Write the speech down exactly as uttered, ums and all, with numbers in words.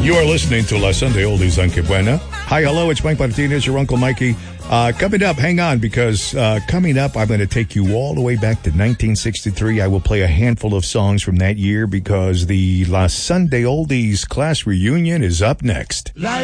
You are listening to La Sunday Oldies on Que Buena. Hi, hello, it's Mike Martinez, your Uncle Mikey. Uh, coming up, hang on, because uh, coming up, I'm going to take you all the way back to nineteen sixty-three. I will play a handful of songs from that year because the La Sunday Oldies class reunion is up next.